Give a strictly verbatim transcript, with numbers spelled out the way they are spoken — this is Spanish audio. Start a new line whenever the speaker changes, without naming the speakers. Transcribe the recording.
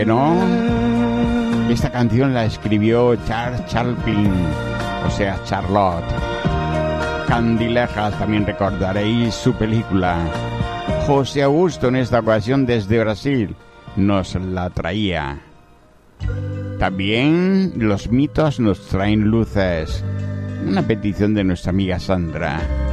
¿No? Esta canción la escribió Charles Chaplin, o sea, Charlotte. Candilejas, también recordaréis su película. José Augusto, en esta ocasión desde Brasil, nos la traía. También los mitos nos traen luces. Una petición de nuestra amiga Sandra.